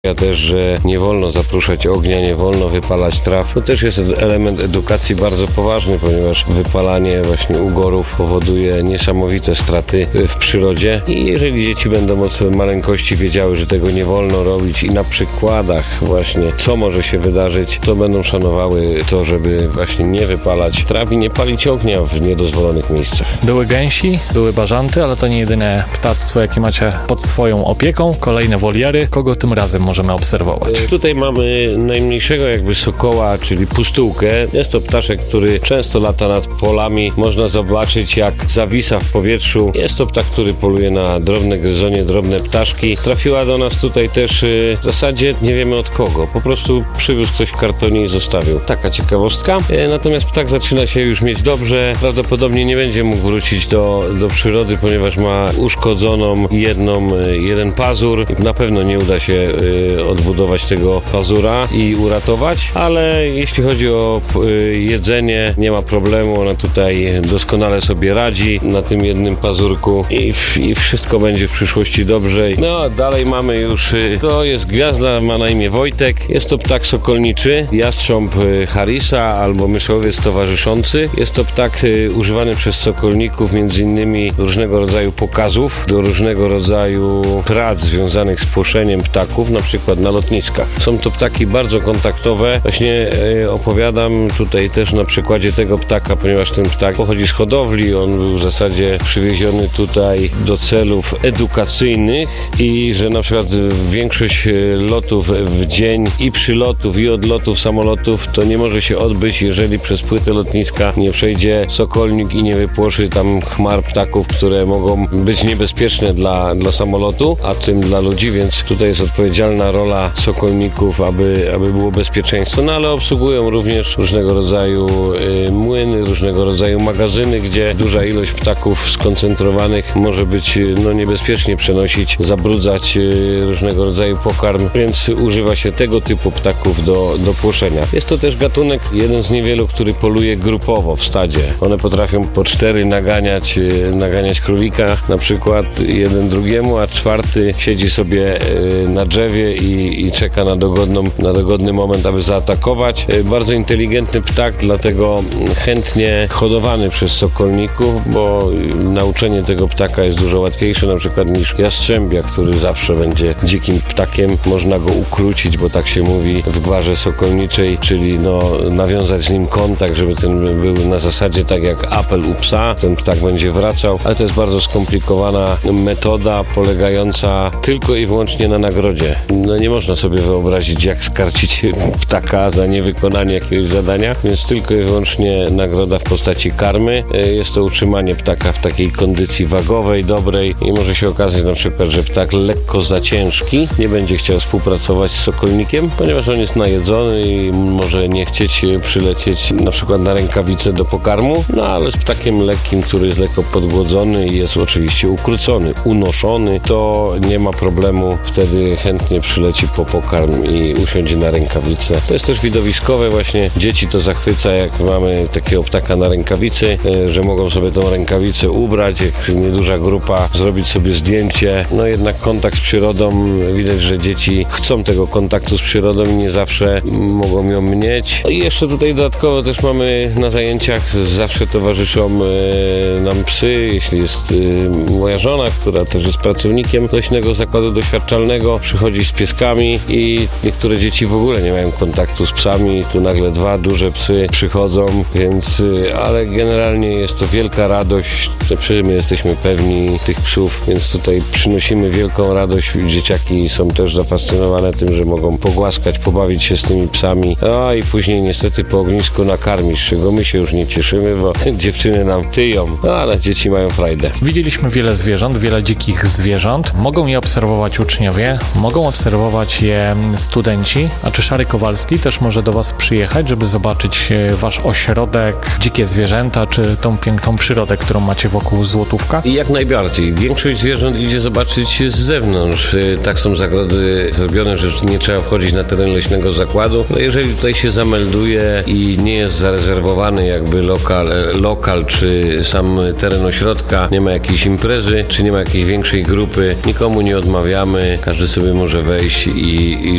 Też, że nie wolno zapruszać ognia, nie wolno wypalać traw. To też jest element edukacji bardzo poważny, ponieważ wypalanie właśnie ugorów powoduje niesamowite straty w przyrodzie i jeżeli dzieci będą od maleńkości wiedziały, że tego nie wolno robić i na przykładach właśnie co może się wydarzyć, to będą szanowały to, żeby właśnie nie wypalać traw i nie palić ognia w niedozwolonych miejscach. Były gęsi, były bażanty, ale to nie jedyne ptactwo, jakie macie pod swoją opieką. Kolejne woliery. Kogo tym razem możemy obserwować? Tutaj mamy najmniejszego jakby sokoła, czyli pustułkę. Jest to ptaszek, który często lata nad polami. Można zobaczyć, jak zawisa w powietrzu. Jest to ptak, który poluje na drobne gryzonie, drobne ptaszki. Trafiła do nas tutaj też w zasadzie nie wiemy od kogo. Po prostu przywiózł ktoś w kartonie i zostawił. Taka ciekawostka. Natomiast ptak zaczyna się już mieć dobrze. Prawdopodobnie nie będzie mógł wrócić do przyrody, ponieważ ma uszkodzoną jeden pazur. Na pewno nie uda się odbudować tego pazura i uratować, ale jeśli chodzi o jedzenie, nie ma problemu, ona tutaj doskonale sobie radzi na tym jednym pazurku i wszystko będzie w przyszłości dobrze. No, dalej mamy już, to jest gwiazda, ma na imię Wojtek, jest to ptak sokolniczy, jastrząb Harrisa albo myszowiec towarzyszący. Jest to ptak używany przez sokolników między innymi do różnego rodzaju pokazów, do różnego rodzaju prac związanych z płoszeniem ptaków, na przykład na lotniskach. Są to ptaki bardzo kontaktowe. Właśnie opowiadam tutaj też na przykładzie tego ptaka, ponieważ ten ptak pochodzi z hodowli. On był w zasadzie przywieziony tutaj do celów edukacyjnych i że na przykład większość lotów w dzień i przylotów i odlotów samolotów to nie może się odbyć, jeżeli przez płytę lotniska nie przejdzie sokolnik i nie wypłoszy tam chmar ptaków, które mogą być niebezpieczne dla samolotu, a tym dla ludzi, więc tutaj jest odpowiedzialna rola sokolników, aby było bezpieczeństwo, no ale obsługują również różnego rodzaju młyny, różnego rodzaju magazyny, gdzie duża ilość ptaków skoncentrowanych może być niebezpiecznie przenosić, zabrudzać różnego rodzaju pokarm, więc używa się tego typu ptaków do płoszenia. Jest to też gatunek, jeden z niewielu, który poluje grupowo w stadzie. One potrafią po 4 naganiać królika, na przykład jeden drugiemu, a 4 siedzi sobie na drzewie i czeka na dogodny moment, aby zaatakować. Bardzo inteligentny ptak, dlatego chętnie hodowany przez sokolników, bo nauczenie tego ptaka jest dużo łatwiejsze na przykład niż jastrzębia, który zawsze będzie dzikim ptakiem. Można go ukrócić, bo tak się mówi w gwarze sokolniczej, czyli nawiązać z nim kontakt, żeby ten był na zasadzie tak jak apel u psa. Ten ptak będzie wracał, ale to jest bardzo skomplikowana metoda polegająca tylko i wyłącznie na nagrodzie. Nie można sobie wyobrazić, jak skarcić ptaka za niewykonanie jakiegoś zadania, więc tylko i wyłącznie nagroda w postaci karmy. Jest to utrzymanie ptaka w takiej kondycji wagowej, dobrej i może się okazać na przykład, że ptak lekko za ciężki nie będzie chciał współpracować z sokolnikiem, ponieważ on jest najedzony i może nie chcieć przylecieć na przykład na rękawicę do pokarmu, ale z ptakiem lekkim, który jest lekko podgłodzony i jest oczywiście ukrócony, unoszony, to nie ma problemu, wtedy chętnie przyleci po pokarm i usiądzie na rękawicę. To jest też widowiskowe, właśnie dzieci to zachwyca, jak mamy takiego ptaka na rękawicy, że mogą sobie tą rękawicę ubrać, jak nieduża grupa, zrobić sobie zdjęcie. Jednak kontakt z przyrodą, widać, że dzieci chcą tego kontaktu z przyrodą i nie zawsze mogą ją mieć. I jeszcze tutaj dodatkowo też mamy na zajęciach, zawsze towarzyszą nam psy, jeśli jest moja żona, która też jest pracownikiem Leśnego Zakładu Doświadczalnego, przychodzi z pieskami i niektóre dzieci w ogóle nie mają kontaktu z psami, tu nagle 2 duże psy przychodzą, więc, ale generalnie jest to wielka radość, my jesteśmy pewni tych psów, więc tutaj przynosimy wielką radość, dzieciaki są też zafascynowane tym, że mogą pogłaskać, pobawić się z tymi psami, i później niestety po ognisku nakarmić, czego my się już nie cieszymy, bo dziewczyny nam tyją, ale dzieci mają frajdę. Widzieliśmy wiele zwierząt, wiele dzikich zwierząt, mogą je obserwować uczniowie, mogą obserwować je studenci, a czy Szary Kowalski też może do Was przyjechać, żeby zobaczyć Wasz ośrodek, dzikie zwierzęta, czy tą piękną przyrodę, którą macie wokół Złotówka? I jak najbardziej. Większość zwierząt idzie zobaczyć z zewnątrz. Tak są zagrody zrobione, że nie trzeba wchodzić na teren Leśnego Zakładu. Jeżeli tutaj się zamelduje i nie jest zarezerwowany jakby lokal czy sam teren ośrodka, nie ma jakiejś imprezy, czy nie ma jakiejś większej grupy, nikomu nie odmawiamy, każdy sobie może wejść wejść i